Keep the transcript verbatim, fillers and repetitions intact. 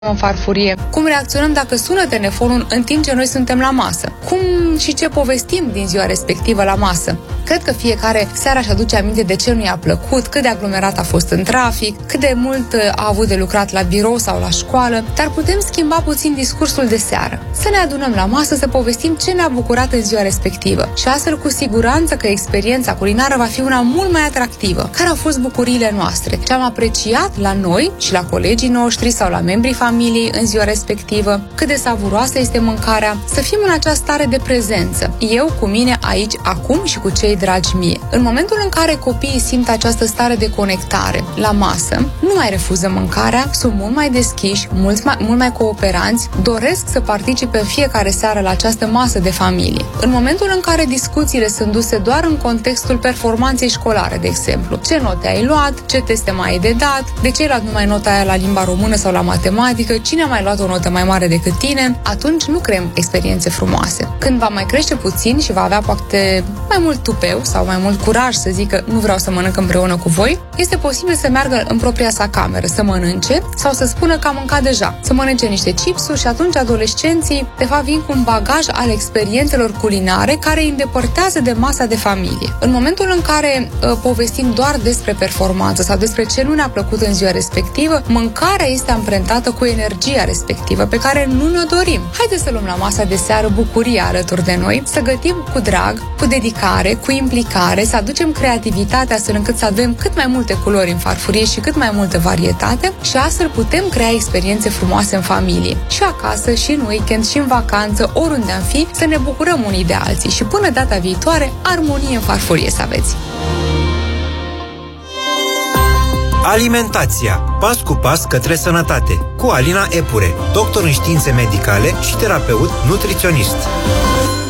în farfurie, cum reacționăm dacă sună telefonul în timp ce noi suntem la masă, cum și ce povestim din ziua respectivă la masă. Cred că fiecare seara își aduce aminte de ce nu i-a plăcut, cât de aglomerat a fost în trafic, cât de mult a avut de lucrat la birou sau la școală, dar putem schimba puțin discursul de seară. Să ne adunăm la masă, să povestim ce ne-a bucurat în ziua respectivă și astfel cu siguranță că experiența culinară va fi una mult mai atractivă. Care au fost bucuriile noastre? Ce am apreciat la noi și la colegii noștri sau la membrii familiei în ziua respectivă? Cât de savuroasă este mâncarea? Să fim în această stare de prezență. Eu cu mine aici, acum și cu cei dragi mie. În momentul în care copiii simt această stare de conectare la masă, nu mai refuză mâncarea, sunt mult mai deschiși, mult mai, mult mai cooperanți, doresc să participe în fiecare seară la această masă de familie. În momentul în care discuțiile sunt duse doar în contextul performanței școlare, de exemplu, ce note ai luat, ce teste mai ai de dat, de ce ai luat numai nota aia la limba română sau la matematică, cine a mai luat o notă mai mare decât tine, atunci nu creăm experiențe frumoase. Când va mai crește puțin și va avea poate mai mult tupeu sau mai mult curaj să zică nu vreau să mănânc împreună cu voi, este posibil să meargă în propria sa cameră să mănânce sau să spună că a mâncat deja, să mănânce niște chipsuri și atunci adolescenții de fapt vin cu un bagaj al experiențelor culinare care îi îndepărtează de masa de familie. În momentul în care uh, povestim doar despre performanță sau despre ce nu ne-a plăcut în ziua respectivă, mâncarea este amprentată cu energia respectivă pe care nu ne-o dorim. Haideți să luăm la masa de seară bucuria alături de noi, să gătim cu drag, cu dedicare, cu implicare, să aducem creativitatea astfel încât să avem cât mai multe culori în farfurie și cât mai multă varietate și astfel putem crea experiențe frumoase în familie. Și acasă, și în weekend, și în vacanță, oriunde am fi, să ne bucurăm unii de alții și până data viitoare, armonie în farfurie să aveți! Alimentația. Pas cu pas către sănătate. Cu Alina Epure, doctor în științe medicale și terapeut nutriționist.